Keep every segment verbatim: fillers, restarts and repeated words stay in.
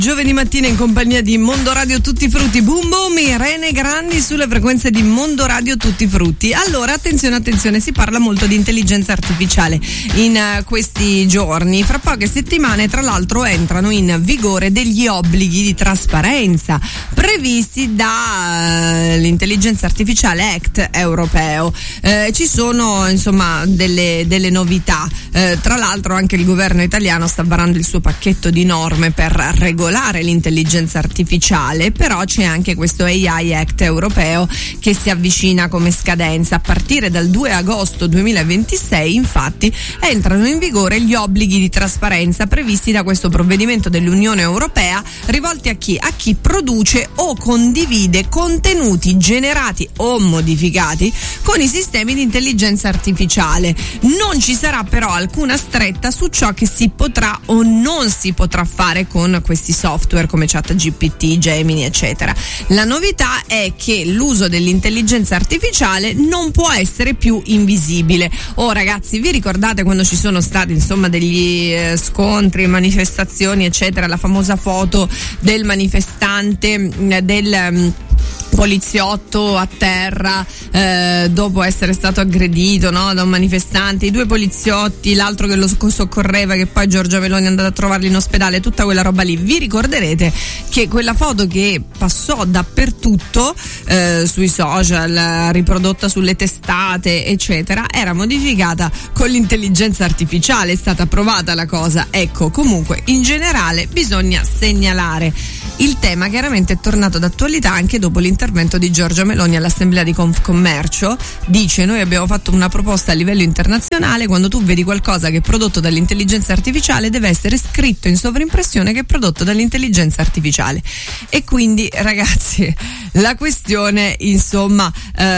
Giovedì mattina in compagnia di Mondo Radio Tutti Frutti, Boom Boom, Irene Grandi sulle frequenze di Mondo Radio Tutti Frutti. Allora, attenzione, attenzione, si parla molto di intelligenza artificiale in uh, questi giorni. Fra poche settimane, tra l'altro, entrano in vigore degli obblighi di trasparenza previsti dall'Intelligenza uh, Artificiale Act europeo. Uh, ci sono, insomma, delle, delle novità. Uh, tra l'altro, anche il governo italiano sta varando il suo pacchetto di norme per regolare l'intelligenza artificiale, però c'è anche questo A I Act europeo che si avvicina come scadenza. A partire dal due agosto duemilaventisei, infatti, entrano in vigore gli obblighi di trasparenza previsti da questo provvedimento dell'Unione Europea, rivolti a chi? A chi produce o condivide contenuti generati o modificati con i sistemi di intelligenza artificiale. Non ci sarà però alcuna stretta su ciò che si potrà o non si potrà fare con questi software come ChatGPT, Gemini, eccetera. La novità è che l'uso dell'intelligenza artificiale non può essere più invisibile. Oh ragazzi, vi ricordate quando ci sono stati insomma degli eh, scontri, manifestazioni, eccetera, la famosa foto del manifestante, eh, del um, poliziotto a terra eh, dopo essere stato aggredito, no, da un manifestante, i due poliziotti, l'altro che lo soccorreva, che poi Giorgia Meloni è andata a trovarli in ospedale, tutta quella roba lì. Vi ricorderete che quella foto che passò dappertutto eh, sui social, riprodotta sulle testate, eccetera, era modificata con l'intelligenza artificiale, è stata approvata la cosa. Ecco, comunque in generale bisogna segnalare il tema. Chiaramente è tornato d'attualità anche dopo l'intervento di Giorgia Meloni all'Assemblea di Confcommercio. Dice: noi abbiamo fatto una proposta a livello internazionale, quando tu vedi qualcosa che è prodotto dall'intelligenza artificiale deve essere scritto in sovrimpressione che è prodotto dall'intelligenza artificiale. E quindi ragazzi, la questione insomma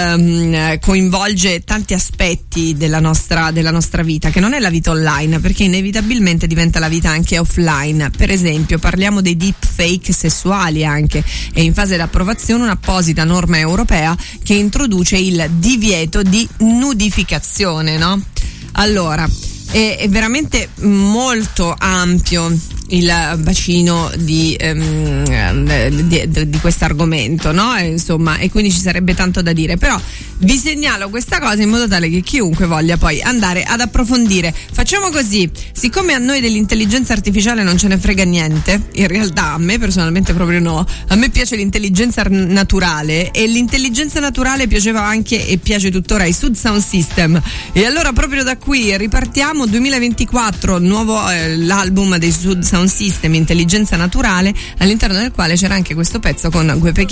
ehm, coinvolge tanti aspetti della nostra, della nostra vita, che non è la vita online, perché inevitabilmente diventa la vita anche offline. Per esempio parliamo dei deepfake sessuali anche, è in fase di approvazione un'apposita norma europea che introduce il divieto di nudificazione, no? Allora, è, è veramente molto ampio il bacino di, um, di, di, di questo argomento, no? E, insomma, e quindi ci sarebbe tanto da dire, però vi segnalo questa cosa in modo tale che chiunque voglia poi andare ad approfondire. Facciamo così: siccome a noi dell'intelligenza artificiale non ce ne frega niente, in realtà a me personalmente proprio no, a me piace l'intelligenza naturale, e l'intelligenza naturale piaceva anche e piace tuttora ai Sud Sound System, e allora proprio da qui ripartiamo. Duemilaventiquattro, nuovo eh, l'album dei Sud Sound System, Intelligenza Naturale, all'interno del quale c'era anche questo pezzo con Gue Pequeno.